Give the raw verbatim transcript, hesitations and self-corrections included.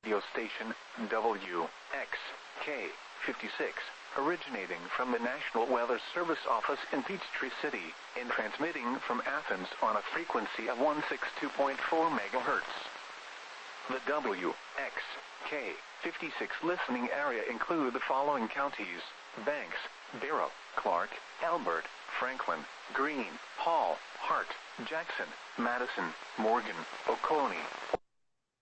radio station, W X K fifty-six, originating from the National Weather Service office in Peachtree City, and transmitting from Athens on a frequency of one sixty-two point four megahertz. The W X K fifty-six listening area include the following counties: Banks, Barrow, Clark, Elbert, Franklin, Greene, Hall, Hart, Jackson, Madison, Morgan, Oconee.